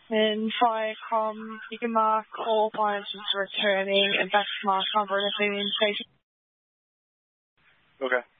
And Viacom, you can mark all appliances returning and back to mark number and if they need station. Okay.